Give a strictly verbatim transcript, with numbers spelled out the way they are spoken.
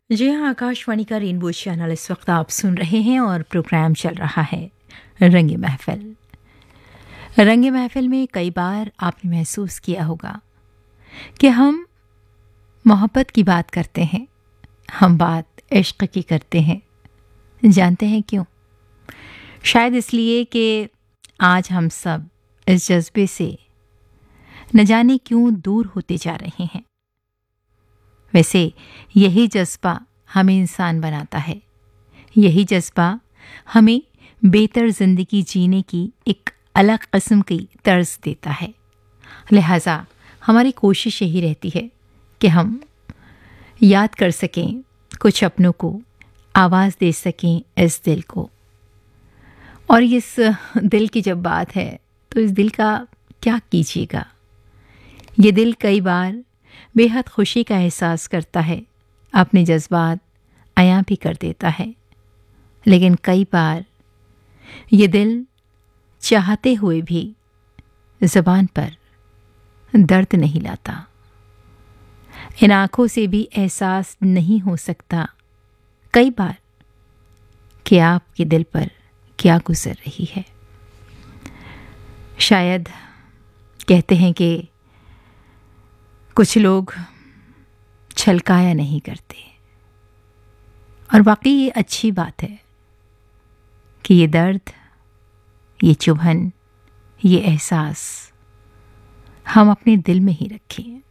जी हाँ, आकाशवाणी का rainbow channel इस वक्त आप सुन रहे हैं और प्रोग्राम चल रहा है रंग महफिल। रंग महफिल में कई बार आपने महसूस किया होगा कि हम मोहब्बत की बात करते हैं, हम बात इश्क की करते हैं। जानते हैं क्यों? शायद इसलिए कि आज हम सब इस जज्बे से न जाने क्यों दूर होते जा रहे हैं। वैसे यही जज्बा हमें इंसान बनाता है, यही जज्बा हमें बेहतर ज़िंदगी जीने की एक अलग किस्म की तर्ज देता है। लिहाजा हमारी कोशिश यही रहती है कि हम याद कर सकें कुछ अपनों को, आवाज़ दे सकें इस दिल को। और इस दिल की जब बात है तो इस दिल का क्या कीजिएगा। ये दिल कई बार बेहद खुशी का एहसास करता है, अपने जज्बात अयां भी कर देता है, लेकिन कई बार ये दिल चाहते हुए भी ज़बान पर दर्द नहीं लाता। इन आँखों से भी एहसास नहीं हो सकता कई बार कि आपके दिल पर क्या गुजर रही है। शायद कहते हैं कि कुछ लोग छलकाया नहीं करते, और वाकई ये अच्छी बात है कि ये दर्द, ये चुभन, ये एहसास हम अपने दिल में ही रखें।